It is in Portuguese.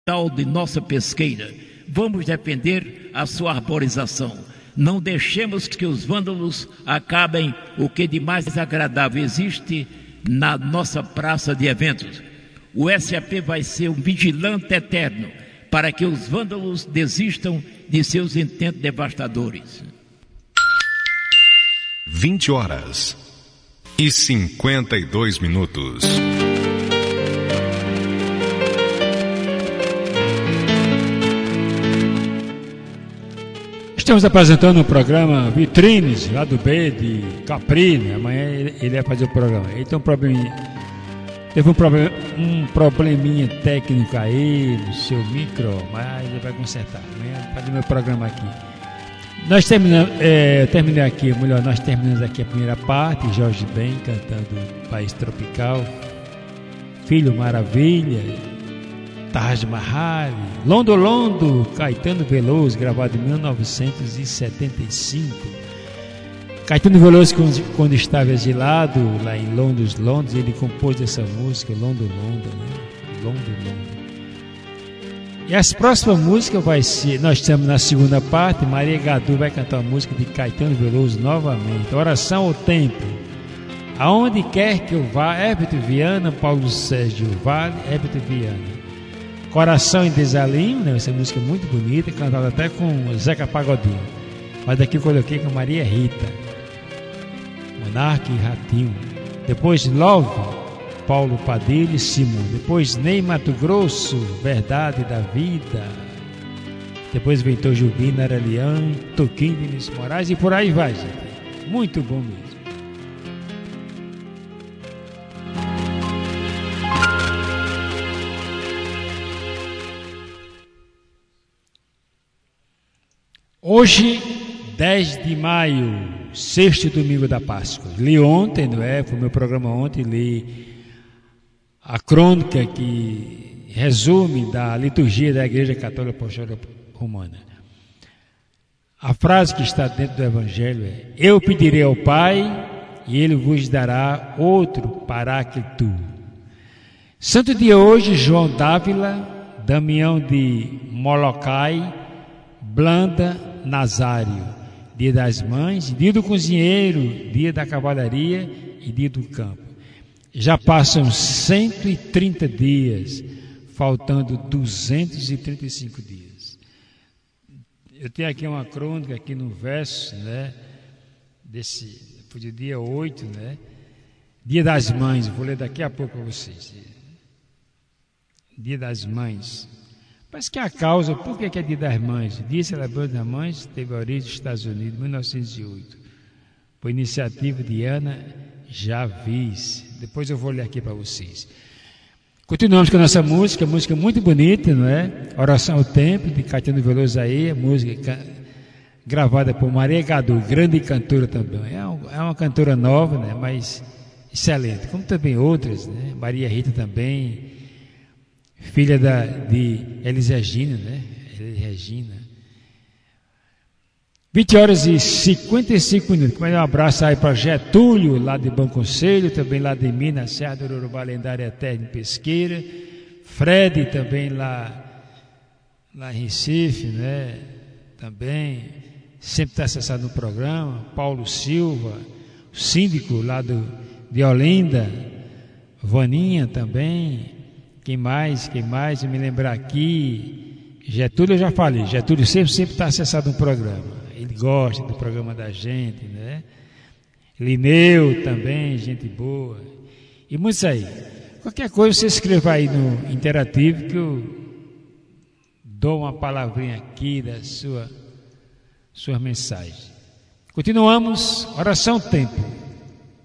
de nossa pesqueira. Vamos defender a sua arborização. Não deixemos que os vândalos acabem o que de mais agradável existe na nossa praça de eventos. O SAP vai ser um vigilante eterno para que os vândalos desistam de seus intentos devastadores. 20h52. Estamos apresentando o programa Vitrines, lá do B de Capri, né? Amanhã ele vai fazer o programa. Ele tem teve um probleminha técnico aí no seu micro, mas ele vai consertar. Amanhã vai fazer o meu programa aqui. Nós terminamos aqui a primeira parte, Jorge Ben cantando País Tropical, Filho Maravilha, Taj Mahal, Londo Londo, Caetano Veloso, gravado em 1975. Caetano Veloso, quando estava exilado lá em Londres, ele compôs essa música, Londo Londo, né? Londo Londo. E as próximas músicas vai ser, nós estamos na segunda parte, Maria Gadu vai cantar a música de Caetano Veloso novamente, Oração ao Tempo. Aonde quer que eu vá, Herbert Viana, Paulo Sérgio Vale, Herbert Viana. Coração em Desalinho, né? Essa música é muito bonita, cantada até com Zeca Pagodinho. Mas daqui eu coloquei com Maria Rita, Monarca e Ratinho. Depois Love, Paulo Padilha e Simão. Depois Ney Mato Grosso, Verdade da Vida. Depois vem Tom Jubim, Aralian, Toquinho, Vinícius Moraes e por aí vai, gente. Muito bom mesmo. Hoje, 10 de maio, sexto domingo da Páscoa. Li ontem, não é? Foi o meu programa ontem, li a crônica que resume da liturgia da Igreja Católica Apostólica Romana. A frase que está dentro do Evangelho é: eu pedirei ao Pai e Ele vos dará outro Paráclito. Santo dia hoje, João Dávila, Damião de Molokai, Blanda, Nazário, dia das mães, dia do cozinheiro, dia da cavalaria e dia do campo. Já passam 130 dias, faltando 235 dias. Eu tenho aqui uma crônica aqui no verso, né, foi do dia 8, né, dia das mães, vou ler daqui a pouco para vocês. Dia das mães. Parece que a causa, por que é dia das mães? Dia celebrado das mães teve origem nos Estados Unidos, em 1908. Por iniciativa de Ana Javis. Depois eu vou ler aqui para vocês. Continuamos com a nossa música muito bonita, não é? Oração ao Tempo, de Caetano Veloso aí, música gravada por Maria Gadu, grande cantora também. É uma cantora nova, né? Mas excelente, como também outras, né? Maria Rita também, filha de Elis Regina, né? Elis Regina. 20h55. Como é um abraço aí para Getúlio, lá de Bom Conselho, também lá de Minas, Serra do Urubá, lendária Eterna Pesqueira. Fred também lá em Recife, né? Também sempre está acessado no programa. Paulo Silva, o síndico lá de Olinda. Vaninha também. Quem mais? Eu me lembrar aqui. Getúlio eu já falei. Getúlio sempre está acessado no programa. Ele gosta do programa da gente, né? Lineu também, gente boa. E muitos aí. Qualquer coisa você escreva aí no interativo que eu dou uma palavrinha aqui da sua mensagem. Continuamos. Oração Tempo.